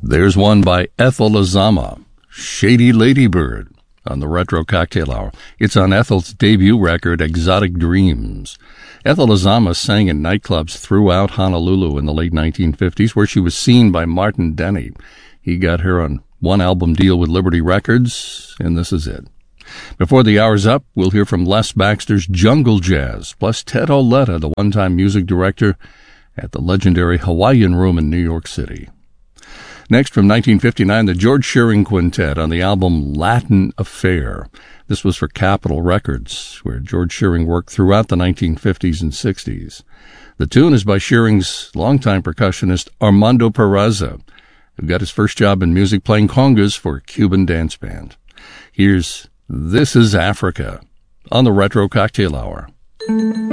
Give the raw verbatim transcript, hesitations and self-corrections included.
There's one by Ethel Azama, Shady Ladybird, on the Retro Cocktail Hour. It's on Ethel's debut record, Exotic Dreams. Ethel Azama sang in nightclubs throughout Honolulu in the late nineteen fifties, where she was seen by Martin Denny. He got her on one album deal with Liberty Records, and this is it. Before the hour's up, we'll hear from Les Baxter's Jungle Jazz, plus Ted Oletta, the one-time music director at the legendary Hawaiian Room in New York City. Next, from nineteen fifty-nine, the George Shearing Quintet on the album Latin Affair. This was for Capitol Records, where George Shearing worked throughout the nineteen fifties and sixties. The tune is by Shearing's longtime percussionist Armando Peraza, who got his first job in music playing congas for a Cuban dance band. Here's This Is Africa on the Retro Cocktail Hour.